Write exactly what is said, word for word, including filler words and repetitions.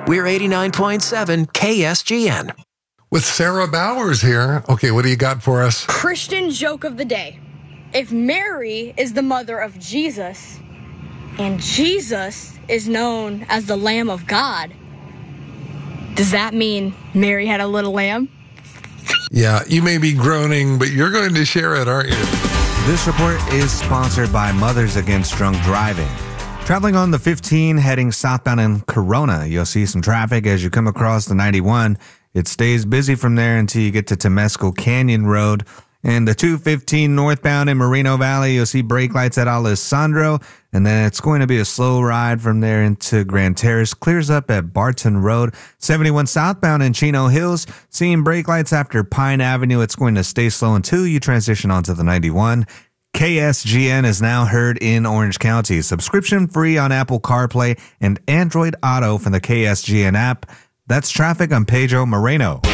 We're eighty-nine point seven K S G N. With Sarah Bowers here. Okay, what do you got for us? Christian joke of the day. If Mary is the mother of Jesus, and Jesus is known as the Lamb of God, does that mean Mary had a little lamb? Yeah, you may be groaning, but you're going to share it, aren't you? This report is sponsored by Mothers Against Drunk Driving. Traveling on the fifteen heading southbound in Corona, you'll see some traffic as you come across the ninety-one. It stays busy from there until you get to Temescal Canyon Road. And the two fifteen northbound in Moreno Valley, you'll see brake lights at Alessandro. And then it's going to be a slow ride from there into Grand Terrace. Clears up at Barton Road. seventy-one southbound in Chino Hills, seeing brake lights after Pine Avenue. It's going to stay slow until you transition onto the ninety-one. K S G N is now heard in Orange County. Subscription free on Apple CarPlay and Android Auto from the K S G N app. That's traffic on Pedro Moreno.